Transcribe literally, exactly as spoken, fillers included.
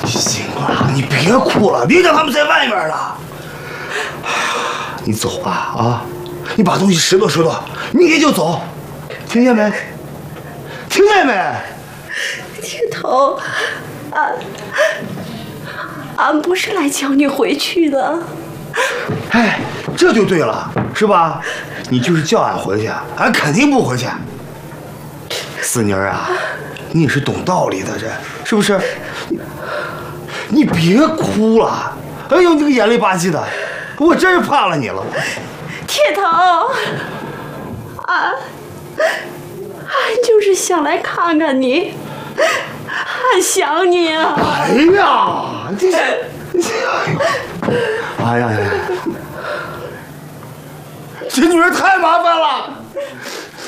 行了，你别哭了，别让他们在外面了。你走吧，啊，你把东西拾掇拾掇，明天就走，听见没？听见没？ 铁头，俺俺不是来叫你回去的。 哎，这就对了，是吧？你就是叫俺回去，俺肯定不回去。四妮儿啊，你也是懂道理的人，是不是？你你别哭了，哎呦，你个眼泪吧唧的，我真是怕了你了。 铁头，俺俺就是想来看看你，俺想你啊。 哎呀，这哎呦，哎呀呀，这女人太麻烦了。